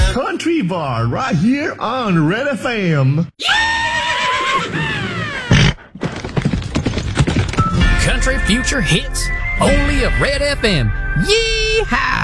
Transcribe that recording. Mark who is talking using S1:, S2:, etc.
S1: Country Bar right here on Red FM.
S2: Country future hits only of Red FM. Yeehaw!